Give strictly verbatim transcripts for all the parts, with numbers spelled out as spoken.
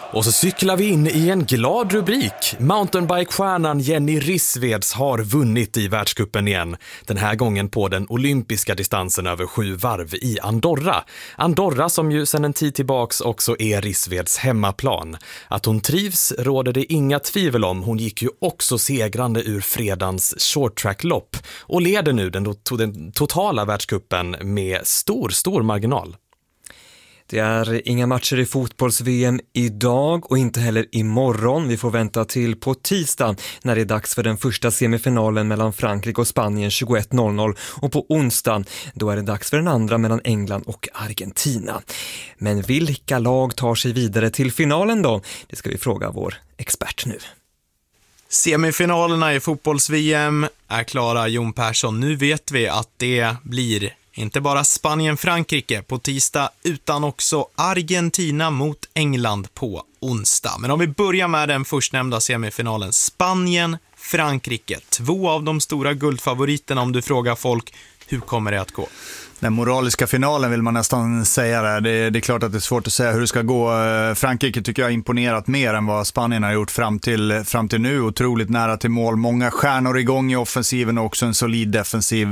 Och så cyklar vi in i en glad rubrik. Mountainbike-stjärnan Jenny Rissveds har vunnit i världscupen igen. Den här gången på den olympiska distansen över sju varv i Andorra. Andorra som ju sedan en tid tillbaks också är Rissveds hemmaplan. Att hon trivs råder det inga tvivel om. Hon gick ju också segrande ur fredagens shorttrack-lopp och leder nu den, den totala världscupen med stor, stor marginal. Det är inga matcher i fotbolls-V M idag och inte heller imorgon. Vi får vänta till på tisdag när det är dags för den första semifinalen mellan Frankrike och Spanien tjugoett noll noll. Och på onsdag då är det dags för den andra mellan England och Argentina. Men vilka lag tar sig vidare till finalen då? Det ska vi fråga vår expert nu. Semifinalerna i fotbolls-V M är klara, Jon Persson. Nu vet vi att det blir inte bara Spanien-Frankrike på tisdag utan också Argentina mot England på onsdag. Men om vi börjar med den förstnämnda semifinalen, Spanien-Frankrike. Två av de stora guldfavoriterna om du frågar folk, hur kommer det att gå? Den moraliska finalen vill man nästan säga det. det. Det är klart att det är svårt att säga hur det ska gå. Frankrike tycker jag har imponerat mer än vad Spanien har gjort fram till, fram till nu. Otroligt nära till mål. Många stjärnor igång i offensiven och också en solid defensiv.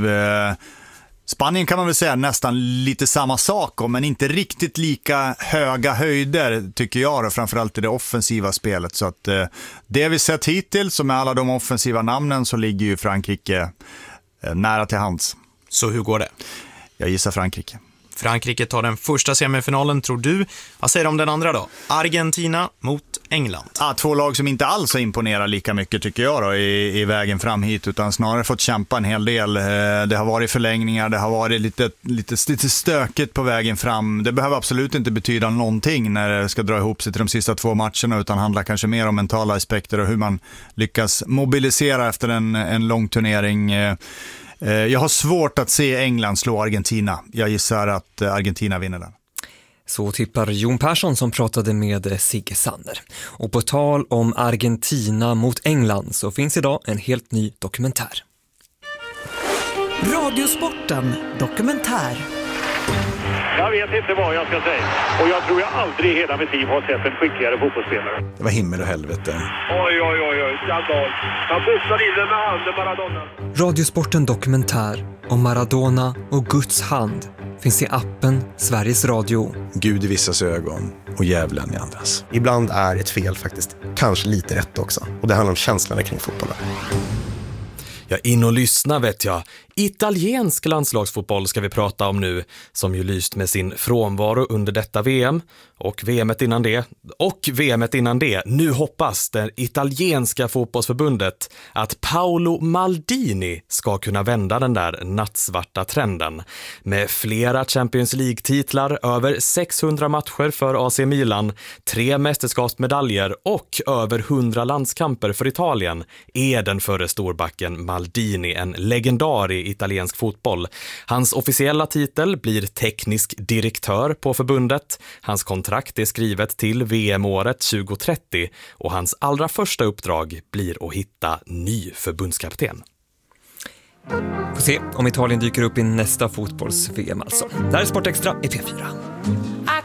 Spanien kan man väl säga nästan lite samma sak om, men inte riktigt lika höga höjder tycker jag då, framförallt i det offensiva spelet. Så att eh, det vi sett hittills, som med alla de offensiva namnen, så ligger ju Frankrike eh, nära till hands. Så hur går det? Jag gissar Frankrike. Frankrike tar den första semifinalen, tror du. Vad säger du om den andra då? Argentina mot England. Ah, två lag som inte alls imponerar lika mycket tycker jag då i, i vägen fram hit, utan snarare fått kämpa en hel del. Eh, det har varit förlängningar, det har varit lite, lite, lite stökigt på vägen fram. Det behöver absolut inte betyda någonting när det ska dra ihop sig till de sista två matcherna, utan handlar kanske mer om mentala aspekter och hur man lyckas mobilisera efter en, en lång turnering. Eh, Jag har svårt att se England slå Argentina. Jag gissar att Argentina vinner den. Så tippar Jon Persson som pratade med Sigge Sander. Och på tal om Argentina mot England så finns idag en helt ny dokumentär. Radiosporten dokumentär. Jag vet inte vad jag ska säga. Och jag tror jag aldrig i hela mitt liv har sett en skickligare fotbollsspelare. Det var himmel och helvete. Oj, oj, oj, oj. Skandal. Han boxade in den med handen, Maradona. Radiosporten dokumentär om Maradona och Guds hand finns i appen Sveriges Radio. Gud i vissas ögon och djävulen i andras. Ibland är ett fel faktiskt kanske lite rätt också. Och det handlar om känslorna kring fotbollen. Ja, in och lyssna vet jag. Italiensk landslagsfotboll ska vi prata om nu, som ju lyst med sin frånvaro under detta V M och V M:et innan det och V M:et innan det. Nu hoppas det italienska fotbollsförbundet att Paolo Maldini ska kunna vända den där nattsvarta trenden. Med flera Champions League-titlar, över sexhundra matcher för A C Milan, tre mästerskapsmedaljer och över hundra landskamper för Italien är den förre storbacken Maldini en legendar i italiensk fotboll. Hans officiella titel blir teknisk direktör på förbundet. Hans kontrakt är skrivet till V M-året tjugo trettio och hans allra första uppdrag blir att hitta ny förbundskapten. Får se om Italien dyker upp i nästa fotbolls-V M alltså. Det här är Sportextra i P fyra.